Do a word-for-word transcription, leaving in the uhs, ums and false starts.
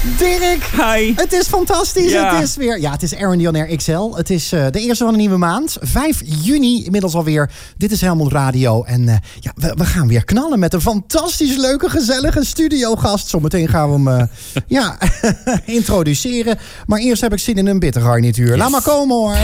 Dirk, hi. Het is fantastisch. Ja. Het is weer, ja, het is Aaron Dion Air X L. Het is uh, de eerste van een nieuwe maand. vijf juni inmiddels alweer. Dit is Helmond Radio. En uh, ja, we, we gaan weer knallen met een fantastisch leuke, gezellige studiogast. Zometeen gaan we hem uh, ja, introduceren. Maar eerst heb ik zin in een bittergarnituur. Yes. Laat maar komen hoor.